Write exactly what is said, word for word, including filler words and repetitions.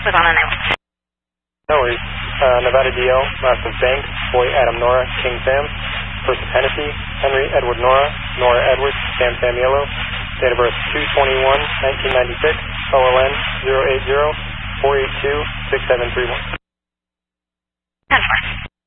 was on the night watch. No worries. Uh, Nevada D L, last of Banks, Boy Adam Nora, King Sam. First of Hennessy, Henry Edward Nora, Nora Edwards, Sam Samiello. Date of birth two twenty-one nineteen ninety-six, O L N zero eight zero four eight two six seven three one.